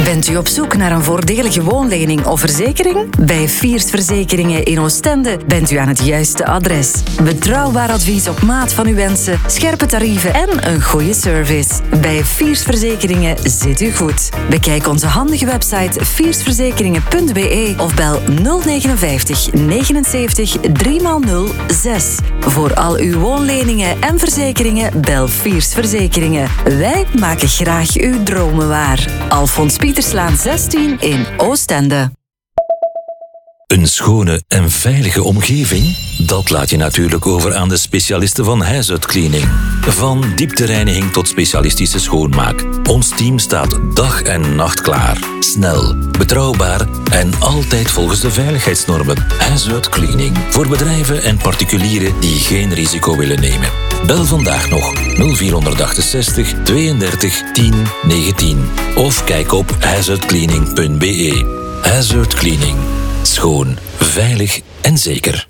Bent u op zoek naar een voordelige woonlening of verzekering? Bij Fiers Verzekeringen in Oostende bent u aan het juiste adres. Betrouwbaar advies op maat van uw wensen, scherpe tarieven en een goede service. Bij Fiers Verzekeringen zit u goed. Bekijk onze handige website fiersverzekeringen.be of bel 059 79 3x06. Voor al uw woonleningen en verzekeringen bel Fiers Verzekeringen. Wij maken graag uw dromen waar. Alfons Pieterslaan 16 in Oostende. Een schone en veilige omgeving? Dat laat je natuurlijk over aan de specialisten van Huisuitcleaning. Van dieptereiniging tot specialistische schoonmaak. Ons team staat dag en nacht klaar. Snel, betrouwbaar en altijd volgens de veiligheidsnormen. Huisuitcleaning. Voor bedrijven en particulieren die geen risico willen nemen. Bel vandaag nog 0468 32 10 19. Of kijk op huisuitcleaning.be. Huisuitcleaning. Schoon, veilig en zeker.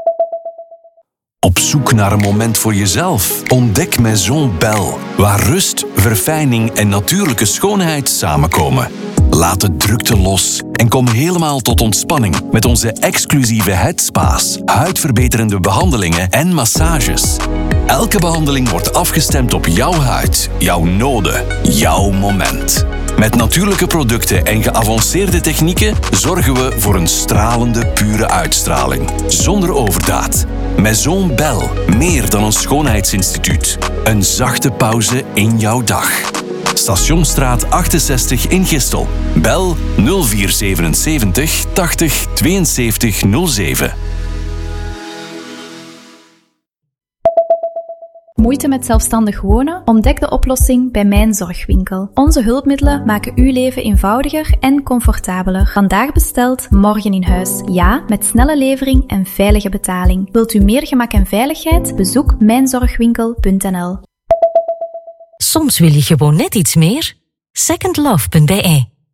Op zoek naar een moment voor jezelf? Ontdek Maison Belle, waar rust, verfijning en natuurlijke schoonheid samenkomen. Laat de drukte los en kom helemaal tot ontspanning met onze exclusieve headspa's, huidverbeterende behandelingen en massages. Elke behandeling wordt afgestemd op jouw huid, jouw noden, jouw moment. Met natuurlijke producten en geavanceerde technieken zorgen we voor een stralende, pure uitstraling. Zonder overdaad. Maison Belle, meer dan een schoonheidsinstituut. Een zachte pauze in jouw dag. Stationsstraat 68 in Gistel. Bel 0477 80 72 07. Moeite met zelfstandig wonen? Ontdek de oplossing bij Mijn Zorgwinkel. Onze hulpmiddelen maken uw leven eenvoudiger en comfortabeler. Vandaag besteld, morgen in huis. Ja, met snelle levering en veilige betaling. Wilt u meer gemak en veiligheid? Bezoek mijnzorgwinkel.nl. Soms wil je gewoon net iets meer. Secondlove.be